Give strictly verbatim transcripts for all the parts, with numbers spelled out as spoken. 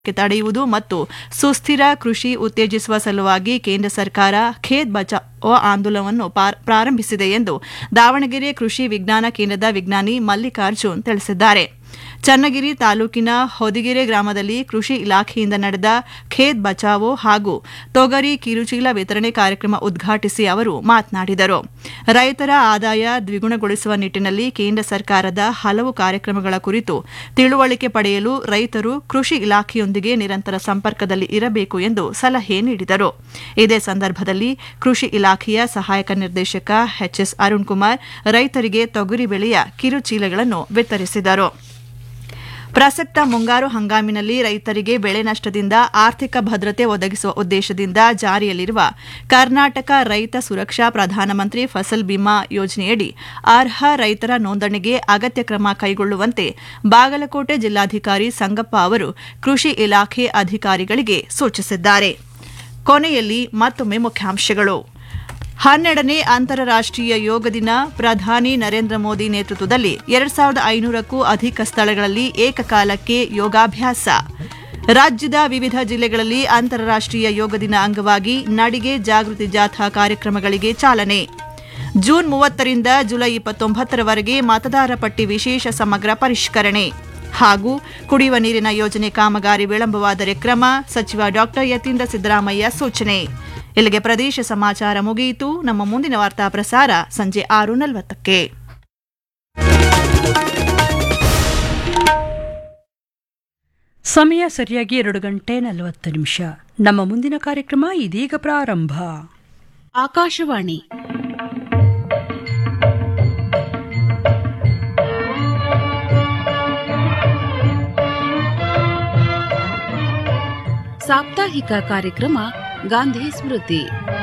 ತಡೆಯುವುದು ಮತ್ತು ಸುಸ್ಥಿರ ಕೃಷಿ ಉತ್ತೇಜಿಸುವ ಸಲುವಾಗಿ ಕೇಂದ್ರ ಸರ್ಕಾರ ಖೇತ್ ಬಚಾವೋ ಆಂದೋಲನವನ್ನು ಪ್ರಾರಂಭಿಸಿದೆ ಎಂದು ದಾವಣಗೆರೆ ಕೃಷಿ ವಿಜ್ಞಾನ ಕೇಂದ್ರದ ವಿಜ್ಞಾನಿ ಮಲ್ಲಿಕಾರ್ಜುನ್ ತಿಳಿಸಿದ್ದಾರೆ. ಚನ್ನಗಿರಿ ತಾಲೂಕಿನ ಹೊದಿಗೆರೆ ಗ್ರಾಮದಲ್ಲಿ ಕೃಷಿ ಇಲಾಖೆಯಿಂದ ನಡೆದ ಖೇತ್ ಬಚಾವೋ ಹಾಗೂ ತೊಗರಿ ಕಿರುಚೀಲ ವಿತರಣೆ ಕಾರ್ಯಕ್ರಮ ಉದ್ಘಾಟಿಸಿ ಅವರು ಮಾತನಾಡಿದರು. ರೈತರ ಆದಾಯ ದ್ವಿಗುಣಗೊಳಿಸುವ ನಿಟ್ಟಿನಲ್ಲಿ ಕೇಂದ್ರ ಸರ್ಕಾರದ ಹಲವು ಕಾರ್ಯಕ್ರಮಗಳ ಕುರಿತು ತಿಳುವಳಿಕೆ ಪಡೆಯಲು ರೈತರು ಕೃಷಿ ಇಲಾಖೆಯೊಂದಿಗೆ ನಿರಂತರ ಸಂಪರ್ಕದಲ್ಲಿ ಇರಬೇಕು ಎಂದು ಸಲಹೆ ನೀಡಿದರು. ಇದೇ ಸಂದರ್ಭದಲ್ಲಿ ಕೃಷಿ ಇಲಾಖೆಯ ಸಹಾಯಕ ನಿರ್ದೇಶಕ ಎಚ್ಎಸ್ ಅರುಣ್ ಕುಮಾರ್ ರೈತರಿಗೆ ತೊಗರಿ ಬೆಳೆಯ ಕಿರುಚೀಲಗಳನ್ನು ವಿತರಿಸಿದರು. ಪ್ರಸಕ್ತ ಮುಂಗಾರು ಹಂಗಾಮಿನಲ್ಲಿ ರೈತರಿಗೆ ಬೆಳೆ ನಷ್ಟದಿಂದ ಆರ್ಥಿಕ ಭದ್ರತೆ ಒದಗಿಸುವ ಉದ್ದೇಶದಿಂದ ಜಾರಿಯಲ್ಲಿರುವ ಕರ್ನಾಟಕ ರೈತ ಸುರಕ್ಷಾ ಪ್ರಧಾನಮಂತ್ರಿ ಫಸಲ್ ಬಿಮಾ ಯೋಜನೆಯಡಿ ಅರ್ಹ ರೈತರ ನೋಂದಣಿಗೆ ಅಗತ್ಯ ಕ್ರಮ ಕೈಗೊಳ್ಳುವಂತೆ ಬಾಗಲಕೋಟೆ ಜಿಲ್ಲಾಧಿಕಾರಿ ಸಂಗಪ್ಪ ಅವರು ಕೃಷಿ ಇಲಾಖೆ ಅಧಿಕಾರಿಗಳಿಗೆ ಸೂಚಿಸಿದ್ದಾರೆ. ಕೊನೆಯಲ್ಲಿ ಮತ್ತೊಮ್ಮೆ ಮುಖ್ಯಾಂಶಗಳು. ಹನ್ನೆರಡನೇ ಅಂತಾರಾಷ್ಟೀಯ ಯೋಗ ದಿನ ಪ್ರಧಾನಿ ನರೇಂದ್ರ ಮೋದಿ ನೇತೃತ್ವದಲ್ಲಿ ಎರಡು ಸಾವಿರದ ಐನೂರಕ್ಕೂ ಅಧಿಕ ಸ್ಥಳಗಳಲ್ಲಿ ಏಕಕಾಲಕ್ಕೆ ಯೋಗಾಭ್ಯಾಸ. ರಾಜ್ಯದ ವಿವಿಧ ಜಿಲ್ಲೆಗಳಲ್ಲಿ ಅಂತಾರಾಷ್ಟೀಯ ಯೋಗ ದಿನ ಅಂಗವಾಗಿ ನಡಿಗೆ ಜಾಗೃತಿ ಜಾಥಾ ಕಾರ್ಯಕ್ರಮಗಳಿಗೆ ಚಾಲನೆ. ಜೂನ್ ಮೂವತ್ತರಿಂದ ಜುಲೈ ಇಪ್ಪತ್ತೊಂಬತ್ತರವರೆಗೆ ಮತದಾರ ಪಟ್ಟಿ ವಿಶೇಷ ಸಮಗ್ರ ಪರಿಷ್ಕರಣೆ. ಹಾಗೂ ಕುಡಿಯುವ ನೀರಿನ ಯೋಜನೆ ಕಾಮಗಾರಿ ವಿಳಂಬವಾದರೆ ಕ್ರಮ, ಸಚಿವ ಡಾ ಯತೀಂದ್ರ ಸಿದ್ದರಾಮಯ್ಯ ಸೂಚನೆ. ಇಲ್ಲಿಗೆ ಪ್ರದೇಶ ಸಮಾಚಾರ ಮುಗಿಯಿತು. ನಮ್ಮ ಮುಂದಿನ ವಾರ್ತಾ ಪ್ರಸಾರ ಸಂಜೆ ಆರು ನಲವತ್ತಕ್ಕೆ. ಸಮಯ ಸರಿಯಾಗಿ ಎರಡು ಗಂಟೆ ನಲವತ್ತು ನಿಮಿಷ. ನಮ್ಮ ಮುಂದಿನ ಕಾರ್ಯಕ್ರಮ ಇದೀಗ ಪ್ರಾರಂಭ. ಆಕಾಶವಾಣಿ ಸಾಪ್ತಾಹಿಕ ಕಾರ್ಯಕ್ರಮ ಗಾಂಧಿ ಸ್ಮೃತಿ.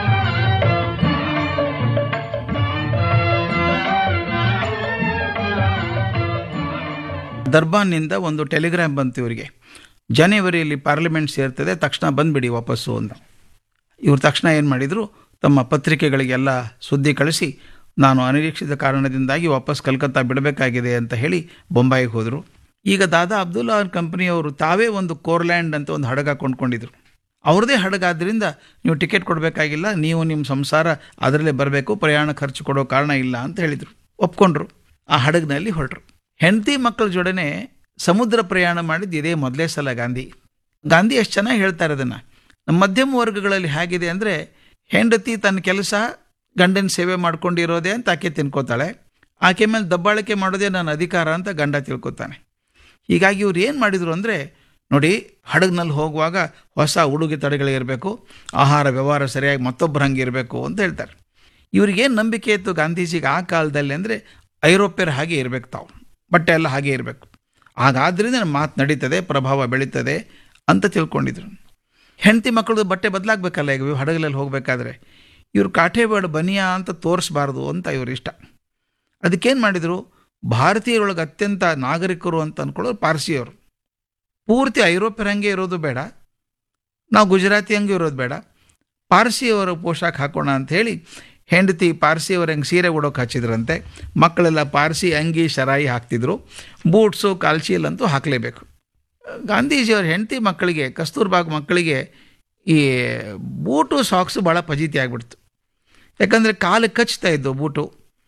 ದರ್ಬಾನ್ನಿಂದ ಒಂದು ಟೆಲಿಗ್ರಾಮ್ ಬಂತು ಇವರಿಗೆ, ಜನವರಿಯಲ್ಲಿ ಪಾರ್ಲಿಮೆಂಟ್ ಸೇರ್ತದೆ, ತಕ್ಷಣ ಬಂದ್ಬಿಡಿ ವಾಪಸ್ಸು ಅಂತ. ಇವರು ತಕ್ಷಣ ಏನು ಮಾಡಿದರು, ತಮ್ಮ ಪತ್ರಿಕೆಗಳಿಗೆಲ್ಲ ಸುದ್ದಿ ಕಳಿಸಿ ನಾನು ಅನಿರೀಕ್ಷಿತ ಕಾರಣದಿಂದಾಗಿ ವಾಪಸ್ ಕಲ್ಕತ್ತಾ ಬಿಡಬೇಕಾಗಿದೆ ಅಂತ ಹೇಳಿ ಬೊಂಬಾಯಿಗೆ ಹೋದರು. ಈಗ ದಾದಾ ಅಬ್ದುಲ್ಲಾ ಕಂಪನಿಯವರು ತಾವೇ ಒಂದು ಕೋರ್ಲ್ಯಾಂಡ್ ಅಂತ ಒಂದು ಹಡಗ ಕೊಂಡ್ಕೊಂಡಿದ್ರು. ಅವ್ರದ್ದೇ ಹಡಗಾದ್ದರಿಂದ ನೀವು ಟಿಕೆಟ್ ಕೊಡಬೇಕಾಗಿಲ್ಲ, ನೀವು ನಿಮ್ಮ ಸಂಸಾರ ಅದರಲ್ಲೇ ಬರಬೇಕು, ಪ್ರಯಾಣ ಖರ್ಚು ಕೊಡೋ ಕಾರಣ ಇಲ್ಲ ಅಂತ ಹೇಳಿದರು. ಒಪ್ಕೊಂಡ್ರು. ಆ ಹಡಗಿನಲ್ಲಿ ಹೊರಟರು. ಹೆಂಡತಿ ಮಕ್ಕಳ ಜೊಡನೆ ಸಮುದ್ರ ಪ್ರಯಾಣ ಮಾಡಿದ್ದು ಇದೇ ಮೊದಲೇ ಸಲ ಗಾಂಧಿ. ಗಾಂಧಿ ಎಷ್ಟು ಚೆನ್ನಾಗಿ ಹೇಳ್ತಾರೆ ಅದನ್ನು. ನಮ್ಮ ಮಧ್ಯಮ ವರ್ಗಗಳಲ್ಲಿ ಹೇಗಿದೆ ಅಂದರೆ, ಹೆಂಡತಿ ತನ್ನ ಕೆಲಸ ಗಂಡನ ಸೇವೆ ಮಾಡ್ಕೊಂಡಿರೋದೇ ಅಂತ ಆಕೆ ತಿನ್ಕೋತಾಳೆ, ಆಕೆ ಮೇಲೆ ದಬ್ಬಾಳಿಕೆ ಮಾಡೋದೇ ನನ್ನ ಅಧಿಕಾರ ಅಂತ ಗಂಡ ತಿಳ್ಕೊತಾನೆ. ಹೀಗಾಗಿ ಇವ್ರು ಏನು ಮಾಡಿದರು ಅಂದರೆ, ನೋಡಿ, ಹಡಗಿನಲ್ಲಿ ಹೋಗುವಾಗ ಹೊಸ ಉಡುಗೆ ತಡೆಗಳಿರಬೇಕು, ಆಹಾರ ವ್ಯವಹಾರ ಸರಿಯಾಗಿ ಮತ್ತೊಬ್ಬರು ಹಂಗೆ ಇರಬೇಕು ಅಂತ ಹೇಳ್ತಾರೆ. ಇವ್ರಿಗೇನು ನಂಬಿಕೆ ಇತ್ತು ಗಾಂಧೀಜಿಗೆ ಆ ಕಾಲದಲ್ಲಿ ಅಂದರೆ, ಐರೋಪ್ಯರ ಹಾಗೆ ಇರಬೇಕು, ತಾವು ಬಟ್ಟೆ ಎಲ್ಲ ಹಾಗೆ ಇರಬೇಕು, ಹಾಗಾದ್ರಿಂದ ಮಾತು ನಡೀತದೆ, ಪ್ರಭಾವ ಬೆಳೀತದೆ ಅಂತ ತಿಳ್ಕೊಂಡಿದ್ರು. ಹೆಂಡತಿ ಮಕ್ಕಳದು ಬಟ್ಟೆ ಬದಲಾಗಬೇಕಲ್ಲ, ಈಗ ಹಡಗಲಲ್ಲಿ ಹೋಗಬೇಕಾದ್ರೆ ಇವರು ಕಾಠೇವಾಡ ಬನಿಯಾ ಅಂತ ತೋರಿಸ್ಬಾರ್ದು ಅಂತ ಇವರು ಇಷ್ಟ. ಅದಕ್ಕೇನು ಮಾಡಿದರು, ಭಾರತೀಯರೊಳಗೆ ಅತ್ಯಂತ ನಾಗರಿಕರು ಅಂತ ಅಂದ್ಕೊಳ್ಳೋರು ಪಾರ್ಸಿಯವರು. ಪೂರ್ತಿ ಐರೋಪ್ಯರ ಹಂಗೆ ಇರೋದು ಬೇಡ, ನಾವು ಗುಜರಾತಿ ಹಂಗೆ ಇರೋದು ಬೇಡ, ಪಾರ್ಸಿಯವರ ಪೋಷಾಕ ಹಾಕೋಣ ಅಂಥೇಳಿ ಹೆಂಡತಿ ಪಾರ್ಸಿಯವ್ರ ಹಂಗೆ ಸೀರೆ ಉಡೋಕೆ ಹಚ್ಚಿದ್ರಂತೆ. ಮಕ್ಕಳೆಲ್ಲ ಪಾರ್ಸಿ ಅಂಗಿ ಶರಾಯಿ ಹಾಕ್ತಿದ್ರು, ಬೂಟ್ಸು ಕಾಲ್ಚೀಲಂತೂ ಹಾಕಲೇಬೇಕು. ಗಾಂಧೀಜಿಯವ್ರ ಹೆಂಡತಿ ಮಕ್ಕಳಿಗೆ, ಕಸ್ತೂರ್ಬಾಗ್ ಮಕ್ಕಳಿಗೆ ಈ ಬೂಟು ಸಾಕ್ಸು ಭಾಳ ಫಜೀತಿ ಆಗಿಬಿಡ್ತು. ಯಾಕಂದರೆ ಕಾಲು ಕಚ್ತಾ ಇದ್ದು ಬೂಟು,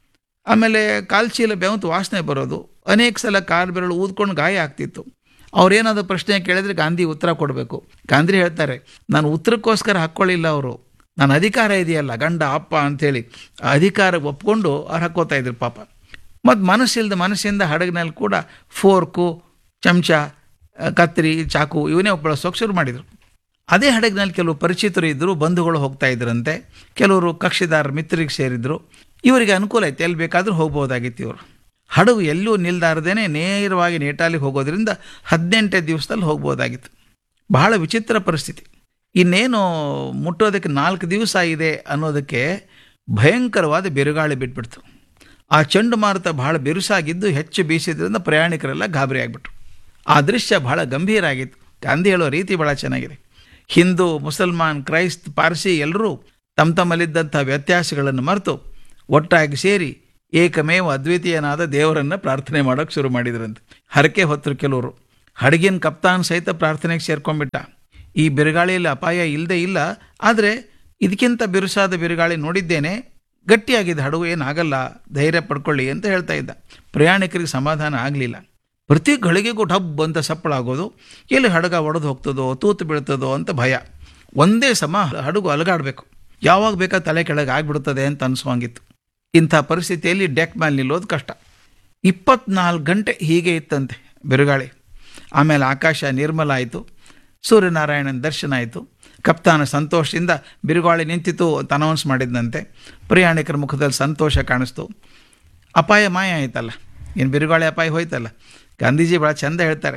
ಆಮೇಲೆ ಕಾಲ್ಚೀಲ ಬೆವಂತು ವಾಸನೆ ಬರೋದು, ಅನೇಕ ಸಲ ಕಾಲು ಬೆರಳು ಊದ್ಕೊಂಡು ಗಾಯ ಆಗ್ತಿತ್ತು. ಅವ್ರೇನಾದ್ರು ಪ್ರಶ್ನೆ ಕೇಳಿದ್ರೆ ಗಾಂಧಿ ಉತ್ತರ ಕೊಡಬೇಕು. ಗಾಂಧಿ ಹೇಳ್ತಾರೆ, ನಾನು ಉತ್ತರಕ್ಕೋಸ್ಕರ ಹಾಕ್ಕೊಳ್ಳಿಲ್ಲ, ಅವರು ನನ್ನ ಅಧಿಕಾರ ಇದೆಯಲ್ಲ ಗಂಡ ಅಪ್ಪ ಅಂಥೇಳಿ ಆ ಅಧಿಕಾರ ಒಪ್ಕೊಂಡು ಅವ್ರು ಹಾಕ್ಕೋತಾ ಇದ್ರು ಪಾಪ. ಮತ್ತು ಮನಸ್ಸಿಲ್ದ ಮನಸ್ಸಿಂದ ಹಡಗಿನಲ್ಲಿ ಕೂಡ ಫೋರ್ಕು, ಚಮಚ, ಕತ್ತರಿ, ಚಾಕು ಇವನ್ನೇ ಬಳಸೋಕೆ ಶುರು ಮಾಡಿದರು. ಅದೇ ಹಡಗಿನಲ್ಲಿ ಕೆಲವು ಪರಿಚಿತರು ಇದ್ದರು, ಬಂಧುಗಳು ಹೋಗ್ತಾ ಇದ್ರಂತೆ, ಕೆಲವರು ಕಕ್ಷಿದಾರ ಮಿತ್ರರಿಗೆ ಸೇರಿದ್ರು. ಇವರಿಗೆ ಅನುಕೂಲ ಐತೆ, ಎಲ್ಲಿ ಬೇಕಾದರೂ ಹೋಗ್ಬೋದಾಗಿತ್ತು. ಇವರು ಹಡಗು ಎಲ್ಲೂ ನಿಲ್ದಾರದೇನೆ ನೇರವಾಗಿ ನೇಟಾಲಿಗೆ ಹೋಗೋದ್ರಿಂದ ಹದಿನೆಂಟೇ ದಿವಸದಲ್ಲಿ ಹೋಗ್ಬೋದಾಗಿತ್ತು. ಬಹಳ ವಿಚಿತ್ರ ಪರಿಸ್ಥಿತಿ. ಇನ್ನೇನು ಮುಟ್ಟೋದಕ್ಕೆ ನಾಲ್ಕು ದಿವಸ ಇದೆ ಅನ್ನೋದಕ್ಕೆ ಭಯಂಕರವಾದ ಬಿರುಗಾಳಿ ಬಿಟ್ಬಿಡ್ತು. ಆ ಚಂಡಮಾರುತ ಬಹಳ ಬಿರುಸಾಗಿದ್ದು ಹೆಚ್ಚು ಬೀಸಿದ್ರಿಂದ ಪ್ರಯಾಣಿಕರೆಲ್ಲ ಗಾಬರಿ ಆಗಿಬಿಟ್ರು. ಆ ದೃಶ್ಯ ಬಹಳ ಗಂಭೀರ ಆಗಿತ್ತು. ಗಾಂಧಿ ಹೇಳೋ ರೀತಿ ಭಾಳ ಚೆನ್ನಾಗಿದೆ. ಹಿಂದೂ, ಮುಸಲ್ಮಾನ್, ಕ್ರೈಸ್ತ್, ಪಾರ್ಸಿ ಎಲ್ಲರೂ ತಮ್ಮ ತಮ್ಮಲ್ಲಿದ್ದಂಥ ವ್ಯತ್ಯಾಸಗಳನ್ನು ಮರೆತು ಒಟ್ಟಾಗಿ ಸೇರಿ ಏಕಮೇವ ಅದ್ವಿತೀಯನಾದ ದೇವರನ್ನು ಪ್ರಾರ್ಥನೆ ಮಾಡೋಕ್ಕೆ ಶುರು ಮಾಡಿದ್ರಂತೆ. ಹರಕೆ ಹೊತ್ತರು ಕೆಲವರು. ಹಡಗಿನ ಕಪ್ತಾನ್ ಸಹಿತ ಪ್ರಾರ್ಥನೆಗೆ ಸೇರ್ಕೊಂಡ್ಬಿಟ್ಟ. ಈ ಬಿರುಗಾಳಿಯಲ್ಲಿ ಅಪಾಯ ಇಲ್ಲದೆ ಇಲ್ಲ, ಆದರೆ ಇದಕ್ಕಿಂತ ಬಿರುಸಾದ ಬಿರುಗಾಳಿ ನೋಡಿದ್ದೇನೆ, ಗಟ್ಟಿಯಾಗಿದ್ದ ಹಡಗು ಏನಾಗಲ್ಲ, ಧೈರ್ಯ ಪಡ್ಕೊಳ್ಳಿ ಅಂತ ಹೇಳ್ತಾ ಇದ್ದ. ಪ್ರಯಾಣಿಕರಿಗೆ ಸಮಾಧಾನ ಆಗಲಿಲ್ಲ. ಪ್ರತಿ ಗಳಿಗೆಗೂ ಡಬ್ ಅಂತ ಸಪ್ಪಳ ಆಗೋದು, ಎಲ್ಲಿ ಹಡಗ ಒಡೆದು ಹೋಗ್ತದೋ ತೂತು ಬೀಳ್ತದೋ ಅಂತ ಭಯ. ಒಂದೇ ಸಮ ಹಡಗು ಅಲಗಾಡಬೇಕು, ಯಾವಾಗ ಬೇಕಾ ತಲೆ ಕೆಳಗೆ ಆಗಿಬಿಡ್ತದೆ ಅಂತ ಅನಿಸುವಂಗಿತ್ತು. ಇಂಥ ಪರಿಸ್ಥಿತಿಯಲ್ಲಿ ಡೆಕ್ ಮೇಲೆ ನಿಲ್ಲೋದು ಕಷ್ಟ. ಇಪ್ಪತ್ನಾಲ್ಕು ಗಂಟೆ ಹೀಗೆ ಇತ್ತಂತೆ ಬಿರುಗಾಳಿ. ಆಮೇಲೆ ಆಕಾಶ ನಿರ್ಮಲ ಆಯಿತು, ಸೂರ್ಯನಾರಾಯಣನ ದರ್ಶನ ಆಯಿತು. ಕಪ್ತಾನ ಸಂತೋಷದಿಂದ ಬಿರುಗಾಳಿ ನಿಂತಿತು ಅಂತ ಅನೌನ್ಸ್ ಮಾಡಿದ್ದಂತೆ. ಪ್ರಯಾಣಿಕರ ಮುಖದಲ್ಲಿ ಸಂತೋಷ ಕಾಣಿಸ್ತು. ಅಪಾಯ ಮಾಯ ಆಯ್ತಲ್ಲ, ಏನು ಬಿರುಗಾಳಿ ಅಪಾಯ ಹೋಯ್ತಲ್ಲ. ಗಾಂಧೀಜಿ ಭಾಳ ಚಂದ ಹೇಳ್ತಾರೆ,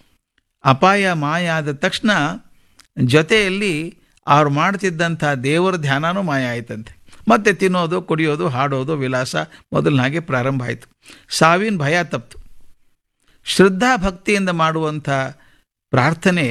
ಅಪಾಯ ಮಾಯ ಆದ ತಕ್ಷಣ ಜೊತೆಯಲ್ಲಿ ಅವ್ರು ಮಾಡ್ತಿದ್ದಂಥ ದೇವರ ಧ್ಯಾನನೂ ಮಾಯ ಆಯ್ತಂತೆ. ಮತ್ತೆ ತಿನ್ನೋದು, ಕುಡಿಯೋದು, ಹಾಡೋದು, ವಿಲಾಸ ಮೊದಲಿನ ಹಾಗೆ ಪ್ರಾರಂಭ ಆಯಿತು. ಸಾವಿನ ಭಯ ತಪ್ಪಿತು. ಶ್ರದ್ಧಾ ಭಕ್ತಿಯಿಂದ ಮಾಡುವಂಥ ಪ್ರಾರ್ಥನೆ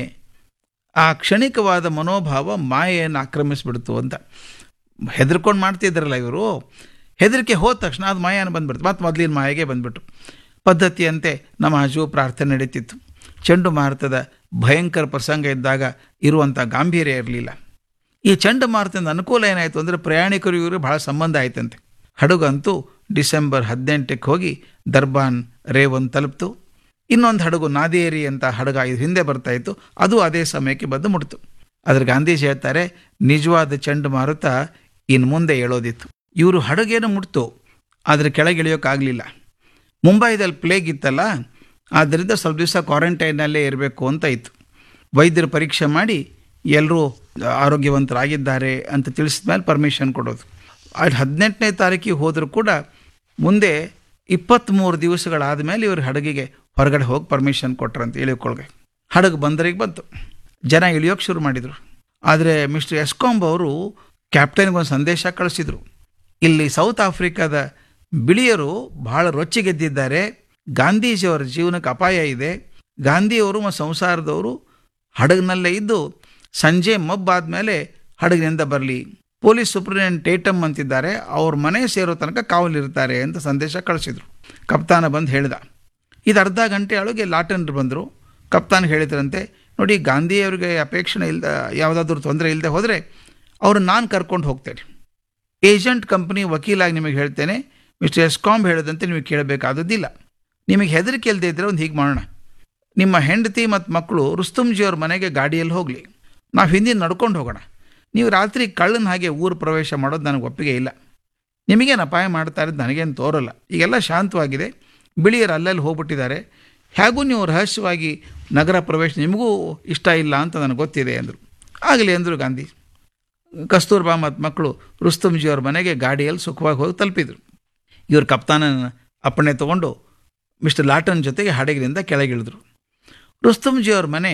ಆ ಕ್ಷಣಿಕವಾದ ಮನೋಭಾವ ಮಾಯೆಯನ್ನು ಆಕ್ರಮಿಸ್ಬಿಡ್ತು ಅಂತ. ಹೆದರ್ಕೊಂಡು ಮಾಡ್ತಿದ್ರಲ್ಲ ಇವರು, ಹೆದರಿಕೆ ಹೋದ ತಕ್ಷಣ ಅದು ಮಾಯನ ಬಂದ್ಬಿಡ್ತು, ಮತ್ತು ಮೊದಲಿನ ಮಾಯೆಗೆ ಬಂದ್ಬಿಟ್ಟು. ಪದ್ಧತಿಯಂತೆ ನಮಾಜು ಪ್ರಾರ್ಥನೆ ನಡೀತಿತ್ತು. ಚಂಡುಮಾರುತದ ಭಯಂಕರ ಪ್ರಸಂಗ ಇದ್ದಾಗ ಇರುವಂಥ ಗಾಂಭೀರ್ಯ ಇರಲಿಲ್ಲ. ಈ ಚಂಡಮಾರುತದ ಅನುಕೂಲ ಏನಾಯಿತು ಅಂದರೆ ಪ್ರಯಾಣಿಕರು ಇವರು ಭಾಳ ಸಂಬಂಧ ಆಯ್ತಂತೆ. ಹಡಗಂತೂ ಡಿಸೆಂಬರ್ ಹದಿನೆಂಟಕ್ಕೆ ಹೋಗಿ ದರ್ಬಾನ್ ರೇವನ್ ತಲುಪ್ತು. ಇನ್ನೊಂದು ಹಡಗು ನಾದೇರಿ ಅಂತ ಹಡಗ ಇದು ಹಿಂದೆ ಬರ್ತಾಯಿತ್ತು, ಅದು ಅದೇ ಸಮಯಕ್ಕೆ ಬಂದು ಮುಟ್ತು. ಅದ್ರ ಗಾಂಧೀಜಿ ಹೇಳ್ತಾರೆ, ನಿಜವಾದ ಚಂಡಮಾರುತ ಇನ್ನು ಮುಂದೆ ಏಳೋದಿತ್ತು. ಇವರು ಹಡಗೇನು ಮುಟ್ತು, ಆದರೆ ಕೆಳಗೆ ಇಳಿಯೋಕ್ಕಾಗಲಿಲ್ಲ. ಮುಂಬೈದಲ್ಲಿ ಪ್ಲೇಗ್ ಇತ್ತಲ್ಲ, ಆದ್ದರಿಂದ ಸ್ವಲ್ಪ ದಿವಸ ಕ್ವಾರಂಟೈನಲ್ಲೇ ಇರಬೇಕು ಅಂತ ಇತ್ತು. ವೈದ್ಯರು ಪರೀಕ್ಷೆ ಮಾಡಿ ಎಲ್ಲರೂ ಆರೋಗ್ಯವಂತರಾಗಿದ್ದಾರೆ ಅಂತ ತಿಳಿಸಿದ ಮೇಲೆ ಪರ್ಮಿಷನ್ ಕೊಡೋದು. ಅದು ಹದಿನೆಂಟನೇ ತಾರೀಕಿಗೆ ಹೋದರೂ ಕೂಡ ಮುಂದೆ ಇಪ್ಪತ್ತ್ಮೂರು ದಿವಸಗಳಾದ ಮೇಲೆ ಇವರು ಹಡಗಿಗೆ ಹೊರಗಡೆ ಹೋಗಿ ಪರ್ಮಿಷನ್ ಕೊಟ್ರಂತೆ ಇಳಿಯೋಕೊಳಗೆ. ಹಡಗು ಬಂದರಿಗೆ ಬಂತು, ಜನ ಇಳಿಯೋಕ್ಕೆ ಶುರು ಮಾಡಿದರು. ಆದರೆ ಮಿಸ್ಟರ್ ಎಸ್ಕಾಂಬ್ ಅವರು ಕ್ಯಾಪ್ಟನ್ಗೆ ಒಂದು ಸಂದೇಶ ಕಳಿಸಿದರು. ಇಲ್ಲಿ ಸೌತ್ ಆಫ್ರಿಕಾದ ಬಿಳಿಯರು ಬಹಳ ರೊಚ್ಚಿಗೆದ್ದಿದ್ದಾರೆ, ಗಾಂಧೀಜಿಯವರ ಜೀವನಕ್ಕೆ ಅಪಾಯ ಇದೆ. ಗಾಂಧಿಯವರು ಮತ್ತು ಸಂಸಾರದವರು ಹಡಗಿನಲ್ಲೇ ಇದ್ದು ಸಂಜೆ ಮಬ್ಬಾದ ಮೇಲೆ ಹಡಗಿನಿಂದ ಬರಲಿ. ಪೊಲೀಸ್ ಸೂಪರಿಂಟೆಂಡೆಂಟ್ ಟೇಟಮ್ ಅಂತಿದ್ದಾರೆ, ಅವ್ರ ಮನೆ ಸೇರೋ ತನಕ ಕಾವಲಿರ್ತಾರೆ ಅಂತ ಸಂದೇಶ ಕಳಿಸಿದರು. ಕಪ್ತಾನ ಬಂದು ಹೇಳಿದ. ಇದು ಅರ್ಧ ಗಂಟೆ ಒಳಗೆ ಲಾಟನ್ರು ಬಂದರು. ಕಪ್ತಾನ್ ಹೇಳಿದ್ರಂತೆ, ನೋಡಿ ಗಾಂಧಿಯವರಿಗೆ ಅಪೇಕ್ಷಣೆ ಇಲ್ಲದ ಯಾವುದಾದ್ರೂ ತೊಂದರೆ ಇಲ್ಲದೆ ಹೋದರೆ ಅವ್ರನ್ನ ನಾನು ಕರ್ಕೊಂಡು ಹೋಗ್ತೇನೆ. ಏಜೆಂಟ್ ಕಂಪ್ನಿ ವಕೀಲಾಗಿ ನಿಮಗೆ ಹೇಳ್ತೇನೆ, ಮಿಸ್ಟರ್ ಎಸ್ಕಾಂಬ್ ಹೇಳಿದಂತೆ ನಿಮಗೆ ಕೇಳಬೇಕಾದದ್ದಿಲ್ಲ. ನಿಮಗೆ ಹೆದರಿಕೆ ಇಲ್ಲದೆ ಇದ್ದರೆ ಒಂದು ಹೀಗೆ ಮಾಡೋಣ, ನಿಮ್ಮ ಹೆಂಡತಿ ಮತ್ತು ಮಕ್ಕಳು ರುಸ್ತುಂಜಿಯವ್ರ ಮನೆಗೆ ಗಾಡಿಯಲ್ಲಿ ಹೋಗಲಿ, ನಾವು ಹಿಂದಿನ ನಡ್ಕೊಂಡು ಹೋಗೋಣ. ನೀವು ರಾತ್ರಿ ಕಳ್ಳನ ಹಾಗೆ ಊರು ಪ್ರವೇಶ ಮಾಡೋದು ನನಗೆ ಒಪ್ಪಿಗೆ ಇಲ್ಲ. ನಿಮಗೇನು ಅಪಾಯ ಮಾಡ್ತಾ ಇರೋದು ನನಗೇನು ತೋರಲ್ಲ. ಈಗೆಲ್ಲ ಶಾಂತವಾಗಿದೆ, ಬಿಳಿಯರು ಅಲ್ಲಲ್ಲಿ ಹೋಗ್ಬಿಟ್ಟಿದ್ದಾರೆ. ಹೇಗೂ ನೀವು ರಹಸ್ಯವಾಗಿ ನಗರ ಪ್ರವೇಶ ನಿಮಗೂ ಇಷ್ಟ ಇಲ್ಲ ಅಂತ ನನಗೆ ಗೊತ್ತಿದೆ ಅಂದರು. ಆಗಲಿ ಅಂದರು ಗಾಂಧಿ. ಕಸ್ತೂರ್ಬಾ ಮತ್ತು ಮಕ್ಕಳು ರುಸ್ತುಂಜಿಯವ್ರ ಮನೆಗೆ ಗಾಡಿಯಲ್ಲಿ ಸುಖವಾಗಿ ಹೋಗಿ ತಲುಪಿದರು. ಇವರು ಕಪ್ತಾನನ ಅಪ್ಪಣೆ ತೊಗೊಂಡು ಮಿಸ್ಟರ್ ಲಾಟನ್ ಜೊತೆಗೆ ಹಡಗಿನಿಂದ ಕೆಳಗಿಳಿದ್ರು. ರುಸ್ತುಂಜಿಯವ್ರ ಮನೆ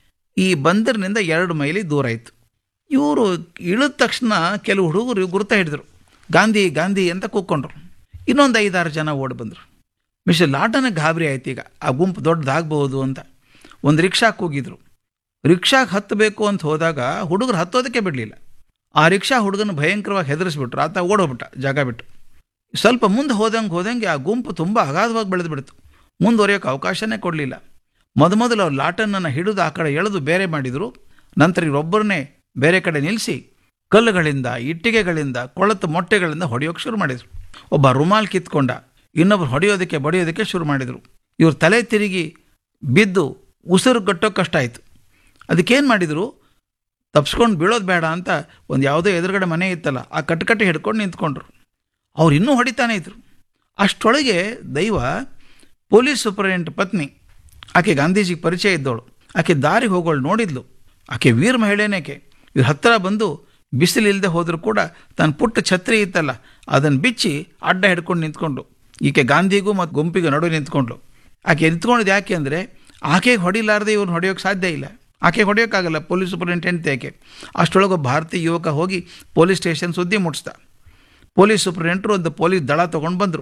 ಈ ಬಂದರಿನಿಂದ ಎರಡು ಮೈಲಿ ದೂರ ಇತ್ತು. ಇವರು ಇಳಿದ ತಕ್ಷಣ ಕೆಲವು ಹುಡುಗರು ಗುರುತ ಹಿಡಿದ್ರು, ಗಾಂಧಿ ಗಾಂಧಿ ಅಂತ ಕೂಕ್ಕೊಂಡ್ರು. ಇನ್ನೊಂದು ಐದಾರು ಜನ ಓಡಿ ಬಂದರು. ಮಿಸ್ಟರ್ ಲಾಟನ್ಗೆ ಗಾಬರಿ ಆಯ್ತು. ಈಗ ಆ ಗುಂಪು ದೊಡ್ಡದಾಗಬಹುದು ಅಂತ ಒಂದು ರಿಕ್ಷಾಕ್ಕೆ ಹೋಗಿದ್ರು. ರಿಕ್ಷಾಗೆ ಹತ್ತಬೇಕು ಅಂತ ಹೋದಾಗ ಹುಡುಗರು ಹತ್ತೋದಕ್ಕೆ ಬಿಡಲಿಲ್ಲ. ಆ ರಿಕ್ಷಾ ಹುಡುಗನ ಭಯಂಕರವಾಗಿ ಹೆದರಿಸ್ಬಿಟ್ರು. ಆತ ಓಡೋಗ್ಬಿಟ್ಟ ಜಾಗ ಬಿಟ್ಟು. ಸ್ವಲ್ಪ ಮುಂದೆ ಹೋದಂಗೆ ಹೋದಂಗೆ ಆ ಗುಂಪು ತುಂಬ ಅಗಾಧವಾಗಿ ಬೆಳೆದು ಬಿಡ್ತು. ಮುಂದುವರಿಯೋಕ್ಕೆ ಅವಕಾಶನೇ ಕೊಡಲಿಲ್ಲ. ಮೊದಮೊದಲು ಅವ್ರು ಲಾಟನನ್ನು ಹಿಡಿದು ಆ ಕಡೆ ಎಳೆದು ಬೇರೆ ಮಾಡಿದರು. ನಂತರ ಇವರೊಬ್ಬರನ್ನೇ ಬೇರೆ ಕಡೆ ನಿಲ್ಲಿಸಿ ಕಲ್ಲುಗಳಿಂದ, ಇಟ್ಟಿಗೆಗಳಿಂದ, ಕೊಳತು ಮೊಟ್ಟೆಗಳಿಂದ ಹೊಡೆಯೋಕ್ಕೆ ಶುರು ಮಾಡಿದರು. ಒಬ್ಬ ರುಮಾಲ್ ಕಿತ್ಕೊಂಡ, ಇನ್ನೊಬ್ರು ಹೊಡೆಯೋದಕ್ಕೆ ಬಡಿಯೋದಕ್ಕೆ ಶುರು ಮಾಡಿದರು. ಇವ್ರ ತಲೆ ತಿರುಗಿ ಬಿದ್ದು ಉಸಿರು ಕಟ್ಟೋಕೆ ಕಷ್ಟ ಆಯಿತು. ಅದಕ್ಕೇನು ಮಾಡಿದರು, ತಪ್ಸ್ಕೊಂಡು ಬೀಳೋದು ಬೇಡ ಅಂತ ಒಂದು ಯಾವುದೋ ಎದುರುಗಡೆ ಮನೆ ಇತ್ತಲ್ಲ, ಆ ಕಟ್ಟಕಟ್ಟೆ ಹಿಡ್ಕೊಂಡು ನಿಂತ್ಕೊಂಡ್ರು. ಅವ್ರು ಇನ್ನೂ ಹೊಡಿತಾನೆ ಇದ್ರು. ಅಷ್ಟರೊಳಗೆ ದೈವ ಪೊಲೀಸ್ ಸೂಪರಿಂಟೆಂಡೆಂಟ್ ಪತ್ನಿ, ಆಕೆ ಗಾಂಧೀಜಿಗೆ ಪರಿಚಯ ಇದ್ದವಳು, ಆಕೆ ದಾರಿಗೆ ಹೋಗೋಳು ನೋಡಿದ್ಲು. ಆಕೆ ವೀರ ಮಹಿಳೆನೇಕೆ. ಇವ್ರ ಹತ್ತಿರ ಬಂದು ಬಿಸಿಲಿಲ್ಲದೆ ಹೋದರೂ ಕೂಡ ತನ್ನ ಪುಟ್ಟ ಛತ್ರಿ ಇತ್ತಲ್ಲ ಅದನ್ನು ಬಿಚ್ಚಿ ಅಡ್ಡ ಹಿಡ್ಕೊಂಡು ನಿಂತ್ಕೊಂಡು, ಈಕೆ ಗಾಂಧಿಗೂ ಮತ್ತು ಗುಂಪಿಗೂ ನಡುವೆ ನಿಂತ್ಕೊಂಡ್ಳು. ಆಕೆ ನಿಂತ್ಕೊಂಡಿದ್ದು ಯಾಕೆ ಅಂದರೆ ಆಕೆಗೆ ಹೊಡಿಲಾರದೆ ಇವ್ರನ್ನ ಹೊಡೆಯೋಕ್ಕೆ ಸಾಧ್ಯ ಇಲ್ಲ. ಆಕೆಗೆ ಹೊಡೆಯೋಕ್ಕಾಗಲ್ಲ, ಪೊಲೀಸ್ ಸೂಪರಿಂಟೆಂಡೆಂಟ್ ಆಕೆ. ಅಷ್ಟರೊಳಗೆ ಭಾರತೀಯ ಯುವಕ ಹೋಗಿ ಪೊಲೀಸ್ ಸ್ಟೇಷನ್ ಸುದ್ದಿ ಮುಟ್ಟಿಸ್ದ. ಪೊಲೀಸ್ ಸೂಪರಿಂಟೆಂಡರು ಒಂದು ಪೊಲೀಸ್ ದಳ ತೊಗೊಂಡು ಬಂದರು.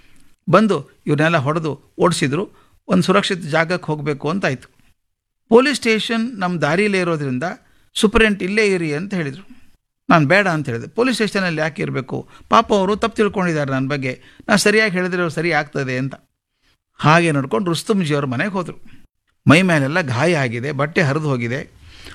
ಬಂದು ಇವ್ರನ್ನೆಲ್ಲ ಹೊಡೆದು ಓಡಿಸಿದ್ರು. ಒಂದು ಸುರಕ್ಷಿತ ಜಾಗಕ್ಕೆ ಹೋಗಬೇಕು ಅಂತಾಯಿತು. ಪೊಲೀಸ್ ಸ್ಟೇಷನ್ ನಮ್ಮ ದಾರಿಯಲ್ಲೇ ಇರೋದ್ರಿಂದ ಸೂಪರಿಂಟೆಂಟ್ ಇಲ್ಲೇ ಇರಿ ಅಂತ ಹೇಳಿದರು. ನಾನು ಬೇಡ ಅಂತ ಹೇಳಿದೆ. ಪೊಲೀಸ್ ಸ್ಟೇಷನಲ್ಲಿ ಯಾಕೆ ಇರಬೇಕು, ಪಾಪ ಅವರು ತಪ್ಪು ತಿಳ್ಕೊಂಡಿದ್ದಾರೆ ನನ್ನ ಬಗ್ಗೆ, ನಾನು ಸರಿಯಾಗಿ ಹೇಳಿದ್ರೆ ಅವ್ರು ಸರಿ ಆಗ್ತದೆ ಅಂತ. ಹಾಗೆ ನೋಡ್ಕೊಂಡು ರುಸ್ತುಂಜಿಯವ್ರ ಮನೆಗೆ ಹೋದರು. ಮೈ ಮೇಲೆಲ್ಲ ಗಾಯ ಆಗಿದೆ, ಬಟ್ಟೆ ಹರಿದು ಹೋಗಿದೆ.